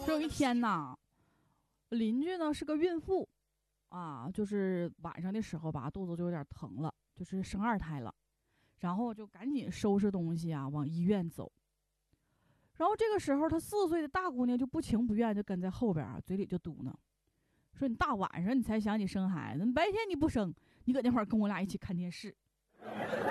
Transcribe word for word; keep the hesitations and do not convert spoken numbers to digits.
这有一天呢，邻居呢是个孕妇啊，就是晚上的时候吧，肚子就有点疼了，就是生二胎了，然后就赶紧收拾东西啊，往医院走。然后这个时候，她四岁的大姑娘就不情不愿就跟在后边啊，嘴里就嘟囔说：“你大晚上你才想你生孩子，你白天你不生，你搁那会儿跟我俩一起看电视。”